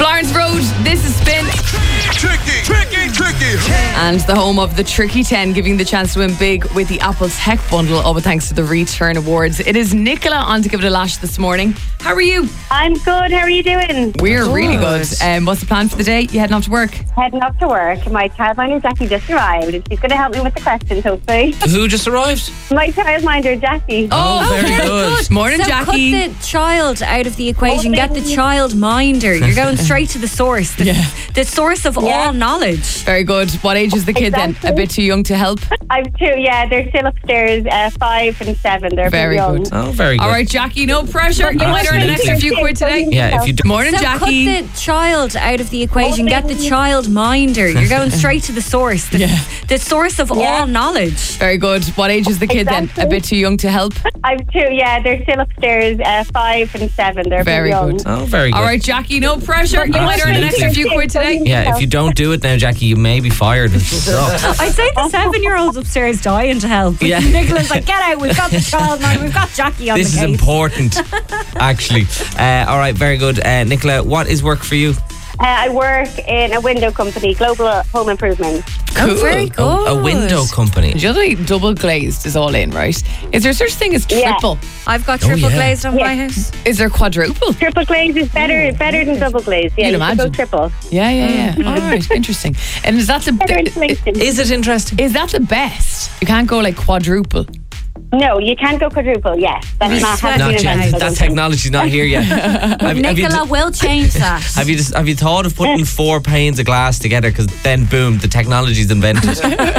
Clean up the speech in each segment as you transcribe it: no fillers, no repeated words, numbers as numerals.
Florence Road, this is Spin. Tricky. And the home of the Tricky 10, giving the chance to win big with the Apple Tech Bundle, all with thanks to the Return Awards. It is Nicola on to give it a lash this morning. How are you? I'm good. How are you doing? We're really good. What's the plan for the day? You heading off to work? Heading up to work. My childminder Jackie just arrived, and she's going to help me with the questions, hopefully. Who just arrived? My childminder Jackie. Oh, very good. Morning, So Jackie. cut the child out of the equation. Get the child minder. You're going straight to the source. The source of all knowledge. Very good. What age is the kid then? Exactly. A bit too young to help? I've two, they're still upstairs, 5 and 7. They're Very young. good. Oh, very good. All right, Jackie, no pressure. You might earn an extra few quid today. Yeah, if you do. Morning, So Jackie. cut the child out of the equation. Get the child minder. You're going straight to the source. The source of all knowledge. Very good. What age is the kid then? A bit too young to help? I've two, they're still upstairs, 5 and 7. They're Very young. good. Oh, very good. All right, Jackie, no pressure. You might earn an extra few quid today. Yeah, if you don't do it now, Jackie, you may be fired. It sucks. I'd say the 7-year-old's upstairs dying to help. Yeah. Nicola's like, get out. We've got the child minder. We've got Jackie on This the is case. important, actually. All right, very good. Nicola, what is work for you? I work in a window company, Global Home Improvement. Oh, very good. A window company. Do you know that double glazed is all in, right? Is there such thing as triple? I've got triple yeah. glazed on my house. Is there quadruple? Triple glaze is better than double glaze. Yeah, You'd you should go imagine. triple. Yeah. All right, interesting. And is that Better the insulation. Is it interesting? is that the best? You can't go like quadruple. No, you can go quadruple, yes. That's not Not happening. Not yet. That technology's not here yet. have you Nicola will change that. have you thought of putting 4 panes of glass together? Because then, boom, the technology's invented.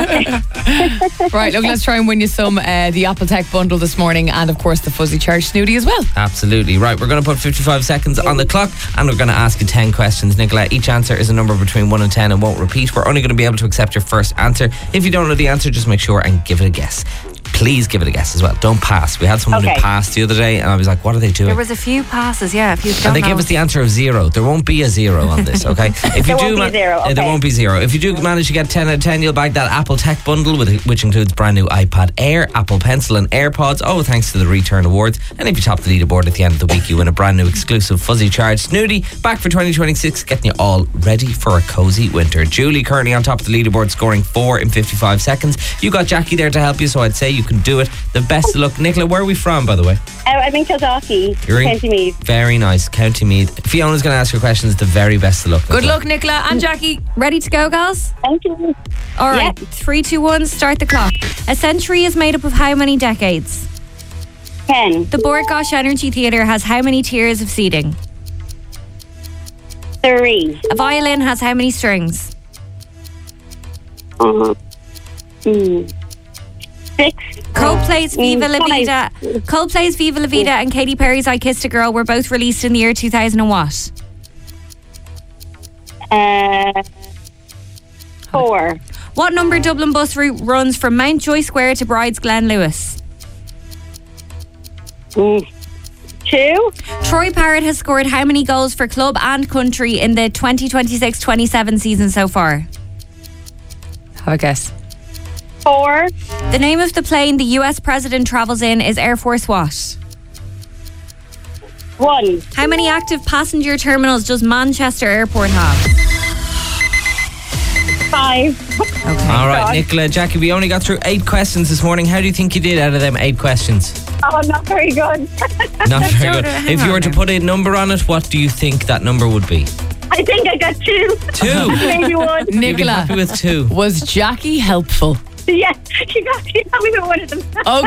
Right, look, let's try and win you some the Apple Tech Bundle this morning, and of course the Fuzzy Charge Snooty as well. Absolutely. Right, we're going to put 55 seconds on the clock and we're going to ask you 10 questions. Nicola, each answer is a number between 1 and 10 and won't repeat. We're only going to be able to accept your first answer. If you don't know the answer, just make sure and give it a guess. Please give it a guess as well. Don't pass. We had someone who Okay. passed the other day and I was like, what are they doing? There was a few passes, a few. And they gave us the answer of 0. There won't be a 0 on this, okay? If There won't be a 0, There okay. won't be 0. If you do manage to get 10 out of 10, you'll bag that Apple Tech Bundle, which includes brand new iPad Air, Apple Pencil and AirPods, all thanks to the Return Awards. And if you top the leaderboard at the end of the week, you win a brand new exclusive Fuzzy Charge Snooty, back for 2026, getting you all ready for a cozy winter. Julie currently on top of the leaderboard, scoring 4 in 55 seconds. You got Jackie there to help you, so I'd say you can do it. The best of luck. Nicola, where are we from, by the way? I'm in Kildalkey, You're in- County Meath. Very nice, County Meath. Fiona's going to ask your questions. The very best of luck. Good luck, Nicola and Jackie. Ready to go, girls? Thank you. All right, Yeah. 3, 2, 1, start the clock. A century is made up of how many decades? 10, The Bord Gáis Energy Theatre has how many tiers of seating? 3, A violin has how many strings? 6, Coldplay's Viva La 5. Vida. Coldplay's Viva La Vida and Katy Perry's I Kissed a Girl were both released in the year 2000 and what? 4, What number Dublin bus route runs from Mountjoy Square to Bride's Glen Lewis? 2, Troy Parrott has scored how many goals for club and country in the 2026-27 season so far? Have a guess. 4, The name of the plane the US president travels in is Air Force what? 1, How many active passenger terminals does Manchester Airport have? 5. All right, Nicola, Jackie, we only got through 8 questions this morning. How do you think you did out of them 8 questions? Oh, not very good. Not very good. hang If you on were to now. put a number on it, what do you think that number would be? I think I got 2. 2. Maybe 1. You'd be Nicola, happy with 2. was Jackie helpful? Yeah, she got me with one of them. Oh,